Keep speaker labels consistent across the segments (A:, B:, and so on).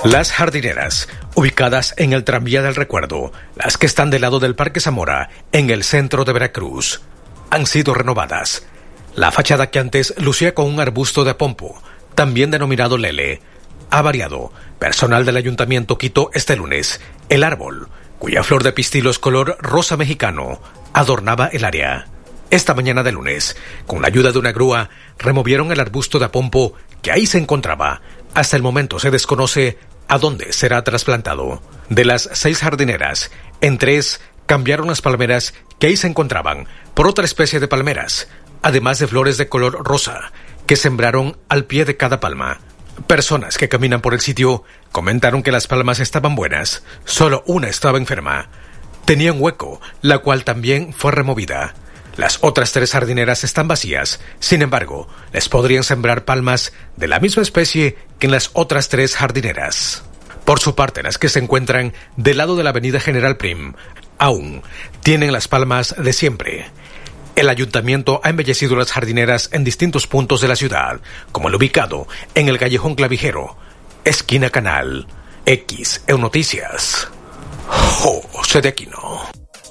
A: Las jardineras, ubicadas en el tranvía del recuerdo, las que están del lado del Parque Zamora, en el centro de Veracruz, han sido renovadas. La fachada que antes lucía con un arbusto de apompo, también denominado lele, ha variado. Personal del ayuntamiento quitó este lunes el árbol, cuya flor de pistilos color rosa mexicano adornaba el área. Esta mañana de lunes, con la ayuda de una grúa, removieron el arbusto de apompo que ahí se encontraba. Hasta el momento se desconoce a dónde será trasplantado. De las 6 jardineras, en 3 cambiaron las palmeras que ahí se encontraban por otra especie de palmeras, además de flores de color rosa, que sembraron al pie de cada palma. Personas que caminan por el sitio comentaron que las palmas estaban buenas, solo una estaba enferma. Tenía un hueco, la cual también fue removida. Las otras 3 jardineras están vacías, sin embargo, les podrían sembrar palmas de la misma especie que en las otras 3 jardineras. Por su parte, las que se encuentran del lado de la avenida General Prim, aún tienen las palmas de siempre. El ayuntamiento ha embellecido las jardineras en distintos puntos de la ciudad, como el ubicado en el Callejón Clavijero, esquina Canal. XEU Noticias. José de Aquino.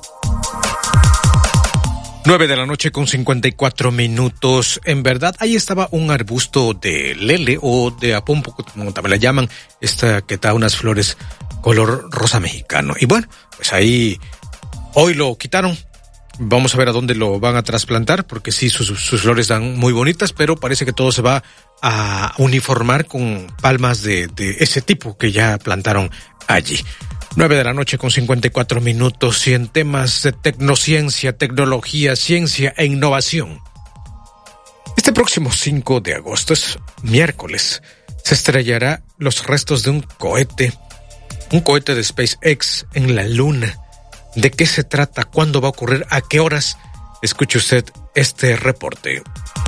A: 9:54 a.m. En verdad, ahí estaba un arbusto de lele o de apompo, como también la llaman, esta que da unas flores color rosa mexicano. Y bueno, pues ahí hoy lo quitaron. Vamos a ver a dónde lo van a trasplantar, porque sí, sus flores dan muy bonitas, pero parece que todo se va a uniformar con palmas de ese tipo que ya plantaron allí. 9:54 a.m. y en temas de tecnociencia, tecnología, ciencia e innovación. Este próximo 5 de agosto, es miércoles, se estrellará los restos de un cohete de SpaceX en la Luna. ¿De qué se trata? ¿Cuándo va a ocurrir? ¿A qué horas? Escuche usted este reporte.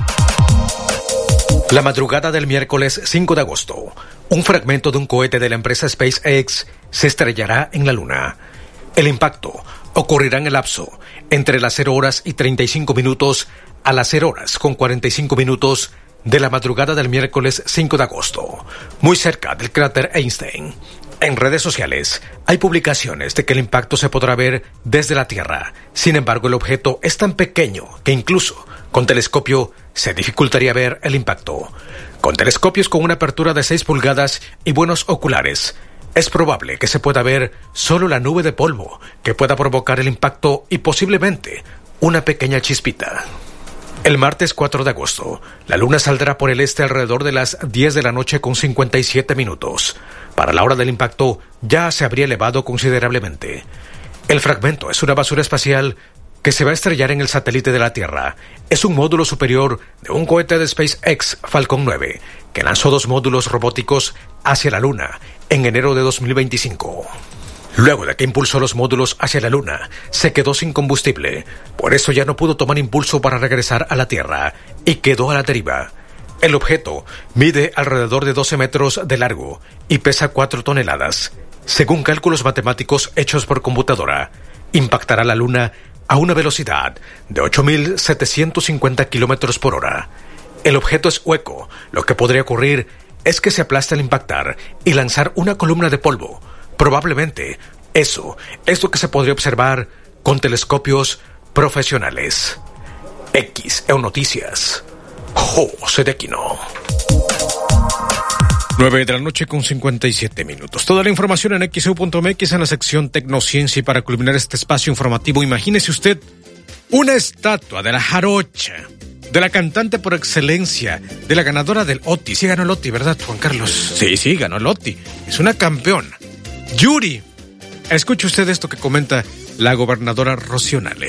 A: La madrugada del miércoles 5 de agosto, un fragmento de un cohete de la empresa SpaceX se estrellará en la Luna. El impacto ocurrirá en el lapso entre las 0:35 a las 0:45 de la madrugada del miércoles 5 de agosto, muy cerca del cráter Einstein. En redes sociales hay publicaciones de que el impacto se podrá ver desde la Tierra. Sin embargo, el objeto es tan pequeño que incluso con telescopio se dificultaría ver el impacto. Con telescopios con una apertura de 6 pulgadas y buenos oculares, es probable que se pueda ver solo la nube de polvo que pueda provocar el impacto y posiblemente una pequeña chispita. El martes 4 de agosto, la Luna saldrá por el este alrededor de las 10:57 a.m. Para la hora del impacto ya se habría elevado considerablemente. El fragmento es una basura espacial que se va a estrellar en el satélite de la Tierra. Es un módulo superior de un cohete de SpaceX Falcon 9, que lanzó 2 módulos robóticos hacia la Luna en enero de 2025. Luego de que impulsó los módulos hacia la Luna, se quedó sin combustible. Por eso ya no pudo tomar impulso para regresar a la Tierra y quedó a la deriva. El objeto mide alrededor de 12 metros de largo y pesa 4 toneladas. Según cálculos matemáticos hechos por computadora, impactará la Luna a una velocidad de 8.750 kilómetros por hora. El objeto es hueco. Lo que podría ocurrir es que se aplaste al impactar y lanzar una columna de polvo. Probablemente eso es lo que se podría observar con telescopios profesionales. XEU Noticias. José de Aquino. 9:57 a.m. Toda la información en XEU.mx en la sección Tecnociencia. Y para culminar este espacio informativo, imagínese usted una estatua de la jarocha, de la cantante por excelencia, de la ganadora del OTI. Sí ganó el OTI, ¿verdad, Juan Carlos? Sí, ganó el OTI. Es una campeona. Yuri. Escuche usted esto que comenta la gobernadora Rocío Nale.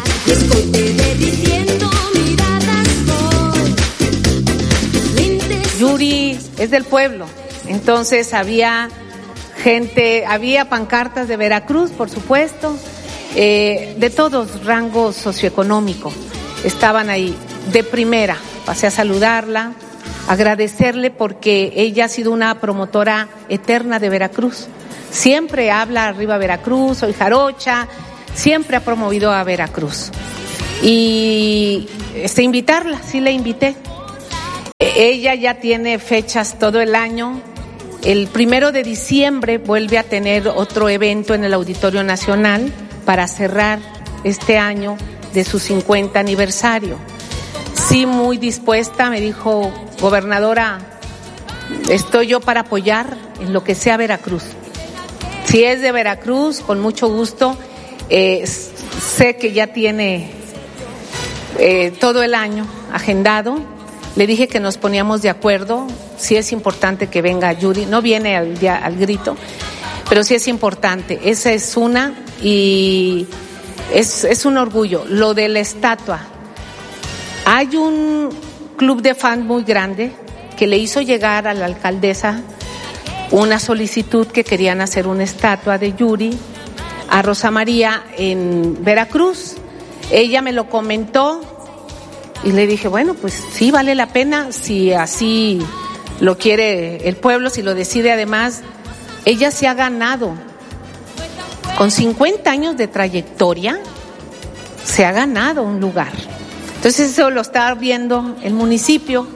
B: Yuri es del pueblo, entonces había gente, había pancartas de Veracruz, por supuesto, de todos rangos socioeconómicos, estaban ahí de primera. Pasé a saludarla, agradecerle porque ella ha sido una promotora eterna de Veracruz. Siempre habla arriba Veracruz, soy jarocha, siempre ha promovido a Veracruz. Y invitarla, sí la invité. Ella ya tiene fechas todo el año El 1 de diciembre vuelve a tener otro evento en el Auditorio Nacional para cerrar este año de su 50 aniversario. Sí, muy dispuesta, me dijo: gobernadora, estoy yo para apoyar en lo que sea Veracruz. Si es de Veracruz, con mucho gusto. Sé que ya tiene todo el año agendado. Le dije que nos poníamos de acuerdo. Sí es importante que venga Yuri. No viene al grito, pero sí es importante. Esa es una, y es un orgullo. Lo de la estatua. Hay un club de fans muy grande que le hizo llegar a la alcaldesa una solicitud que querían hacer una estatua de Yuri a Rosa María en Veracruz. Ella me lo comentó y le dije, bueno, pues sí, vale la pena, si así lo quiere el pueblo, si lo decide. Además, ella se ha ganado, con 50 años de trayectoria, se ha ganado un lugar. Entonces eso lo está viendo el municipio,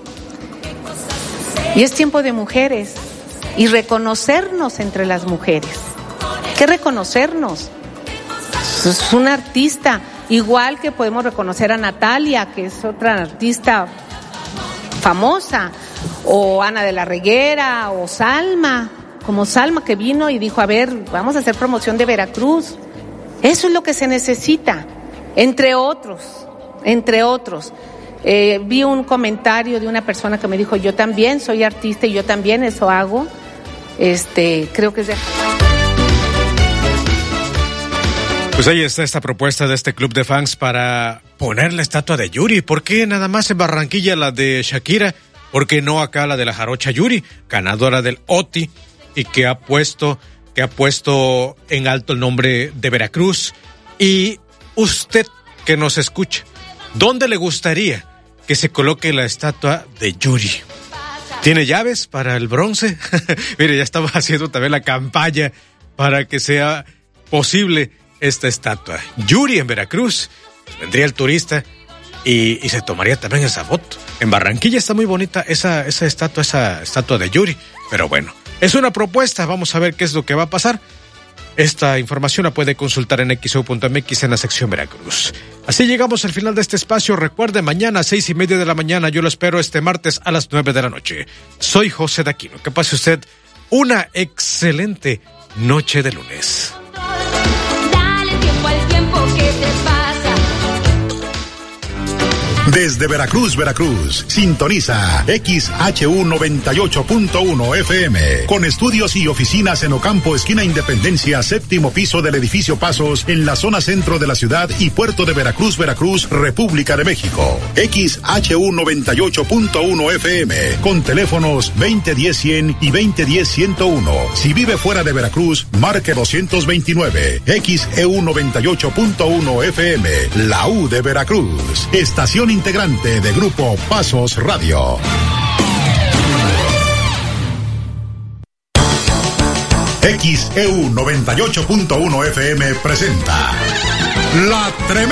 B: y es tiempo de mujeres y reconocernos entre las mujeres. Hay que reconocernos. Es una artista, igual que podemos reconocer a Natalia, que es otra artista famosa, o Ana de la Reguera, o Salma, como Salma, que vino y dijo, a ver, vamos a hacer promoción de Veracruz. Eso es lo que se necesita, entre otros. Vi un comentario de una persona que me dijo, yo también soy artista y yo también eso hago. Creo que es de...
A: Pues ahí está esta propuesta de este club de fans para poner la estatua de Yuri. ¿Por qué nada más en Barranquilla la de Shakira? ¿Por qué no acá la de la jarocha Yuri, ganadora del OTI, y que ha puesto en alto el nombre de Veracruz? Y usted que nos escucha, ¿dónde le gustaría que se coloque la estatua de Yuri? ¿Tiene llaves para el bronce? Mire, ya estaba haciendo también la campaña para que sea posible esta estatua. Yuri en Veracruz. Pues vendría el turista y se tomaría también esa foto. En Barranquilla está muy bonita esa estatua de Yuri. Pero bueno, es una propuesta. Vamos a ver qué es lo que va a pasar. Esta información la puede consultar en xeu.mx en la sección Veracruz. Así llegamos al final de este espacio. Recuerde, mañana a 6:30 de la mañana. Yo lo espero este martes a las 9 de la noche. Soy José Daquino. Que pase usted una excelente noche de lunes.
C: Dale tiempo al tiempo que te pasa.
D: Desde Veracruz, sintoniza XHU 98.1 FM, con estudios y oficinas en Ocampo, esquina Independencia, 7º piso del edificio Pasos, en la zona centro de la ciudad y puerto de Veracruz, República de México. XHU 98.1 FM, con teléfonos 2010-100 y 2010-101. Si vive fuera de Veracruz, marque 229. XEU 98.1 FM, la U de Veracruz. Estación integrante de Grupo Pasos Radio. XEU 98.1 FM presenta La Tremenda.